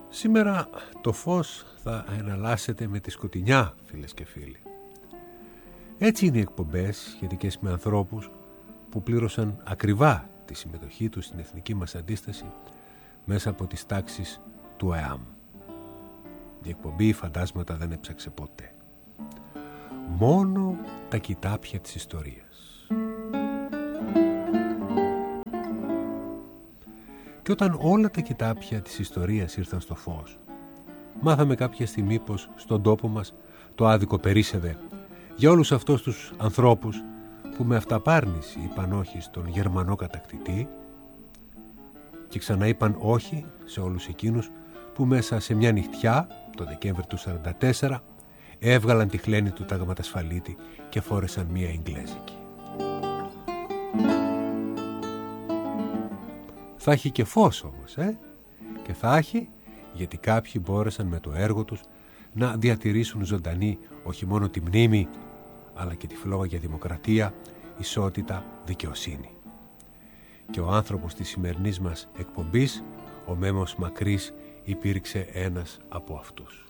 Σήμερα το φως θα εναλλάσσεται με τη σκοτεινιά, φίλες και φίλοι. Έτσι είναι οι εκπομπές σχετικές με ανθρώπους που πλήρωσαν ακριβά τη συμμετοχή τους στην εθνική μας αντίσταση μέσα από τις τάξεις του ΕΑΜ. Η εκπομπή «Φαντάσματα» δεν έψαξε ποτέ. Μόνο τα κοιτάπια της ιστορίας. Και όταν όλα τα κοιτάπια της ιστορίας ήρθαν στο φως, μάθαμε κάποια στιγμή πως στον τόπο μας το άδικο περίσσευε για όλους αυτούς τους ανθρώπους που με αυταπάρνηση είπαν όχι στον Γερμανό κατακτητή και ξανά είπαν όχι σε όλους εκείνους που μέσα σε μια νυχτιά, το Δεκέμβρη του 1944, έβγαλαν τη χλένη του ταγματασφαλίτη και φόρεσαν μια Ιγγλέζικη. Θα έχει και φως όμως, και θα έχει γιατί κάποιοι μπόρεσαν με το έργο τους να διατηρήσουν ζωντανή όχι μόνο τη μνήμη, αλλά και τη φλόγα για δημοκρατία, ισότητα, δικαιοσύνη. Και ο άνθρωπος της σημερινής μας εκπομπής, ο Μέμος Μακρύς, υπήρξε ένας από αυτούς.